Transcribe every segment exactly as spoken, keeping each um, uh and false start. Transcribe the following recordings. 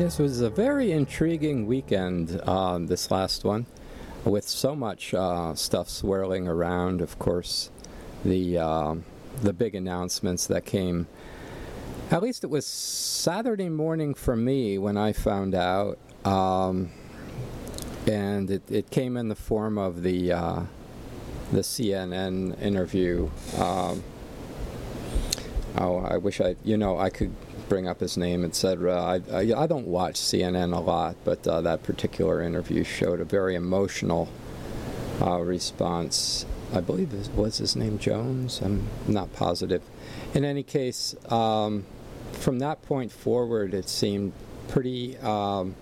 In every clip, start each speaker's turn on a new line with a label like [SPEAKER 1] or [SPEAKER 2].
[SPEAKER 1] Yes, it was a very intriguing weekend, uh, this last one, with so much uh, stuff swirling around. Of course, the uh, the big announcements that came. At least it was Saturday morning for me when I found out, um, and it, it came in the form of the uh, the C N N interview. Um, oh, I wish I, you know, I could bring up his name, et cetera. I, I, I don't watch C N N a lot, but uh, that particular interview showed a very emotional uh, response. I believe it was his name Jones. I'm not positive. In any case, um, from that point forward, it seemed pretty um,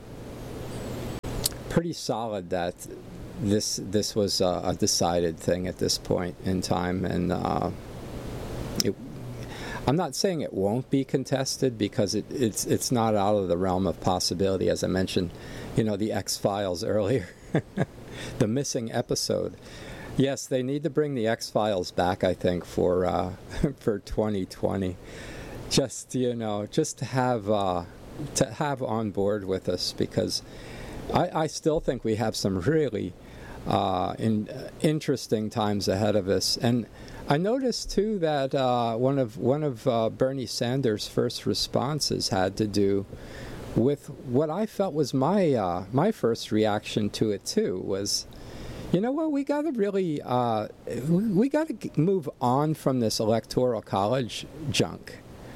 [SPEAKER 1] pretty solid that this this was a, a decided thing at this point in time, and uh, it. I'm not saying it won't be contested, because it, it's it's not out of the realm of possibility. As I mentioned, you know, the X-Files earlier, the missing episode. Yes, they need to bring the X-Files back, I think, for uh, for twenty twenty. Just, you know, just to have uh, to have on board with us, because I, I still think we have some really uh, in, uh, interesting times ahead of us. And I noticed too that uh, one of one of uh, Bernie Sanders' first responses had to do with what I felt was my uh, my first reaction to it too. Was, you know what, we got to really uh, we got to move on from this electoral college junk.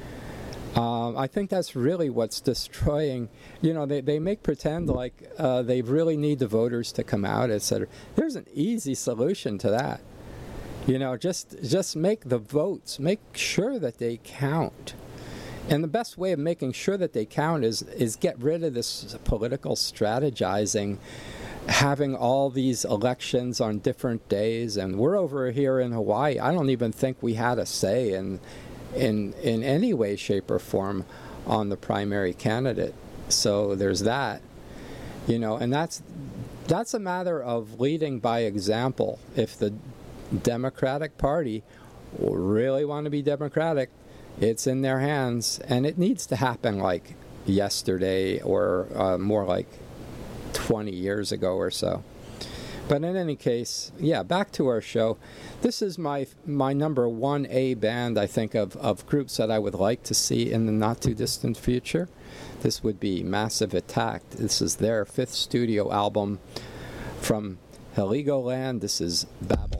[SPEAKER 1] Um, I think that's really what's destroying. You know, they, they make pretend like uh, they really need the voters to come out, et cetera. There's an easy solution to that. You know, just just make the votes, make sure that they count. And the best way of making sure that they count is is get rid of this political strategizing, having all these elections on different days. And we're over here in Hawaii. I don't even think we had a say in in in any way, shape, or form on the primary candidate. So there's that. You know, and that's that's a matter of leading by example. If the Democratic Party really want to be Democratic, it's in their hands, and it needs to happen like yesterday, or uh, more like twenty years ago or so. But in any case, yeah, back to our show. This is my my number one A band, I think, of, of groups that I would like to see in the not-too-distant future. This would be Massive Attack. This is their fifth studio album from Heligoland. This is Babel.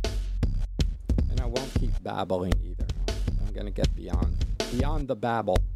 [SPEAKER 1] And I won't keep babbling either. I'm going to get beyond beyond the babble.